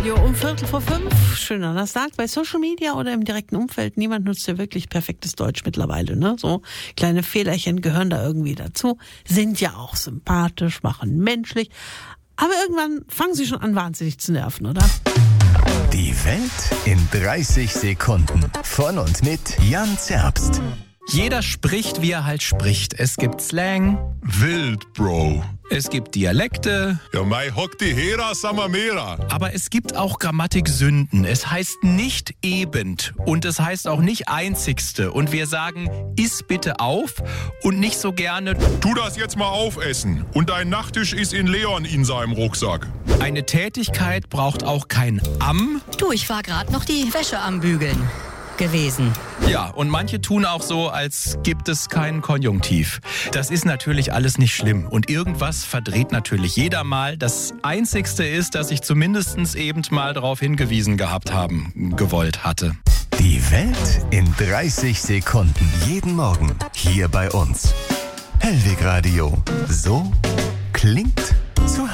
Radio um 4:45. Schöner Donnerstag. Bei Social Media oder im direkten Umfeld, niemand nutzt ja wirklich perfektes Deutsch mittlerweile. Ne? So kleine Fehlerchen gehören da irgendwie dazu. Sind ja auch sympathisch, machen menschlich. Aber irgendwann fangen sie schon an, wahnsinnig zu nerven, oder? Die Welt in 30 Sekunden. Von und mit Jan Zerbst. Jeder spricht, wie er halt spricht. Es gibt Slang, Wild, Bro. es gibt Dialekte, Ja, mei hock die Hera Samamera. aber es gibt auch Grammatiksünden. Es heißt nicht ebend und es heißt auch nicht einzigste. Und wir sagen, iss bitte auf und nicht so gerne, Tu das jetzt mal aufessen. Und dein Nachttisch ist in Leon in seinem Rucksack. eine Tätigkeit braucht auch kein am. Du, ich war gerade noch die Wäsche am Bügeln gewesen. Ja, und manche tun auch so, als gibt es keinen Konjunktiv. Das ist natürlich alles nicht schlimm. Und irgendwas verdreht natürlich jeder mal. Das Einzigste ist, dass ich zumindest eben mal darauf hingewiesen gehabt haben gewollt hatte. Die Welt in 30 Sekunden. Jeden Morgen hier bei uns. Hellwig Radio. So klingt zu Hause.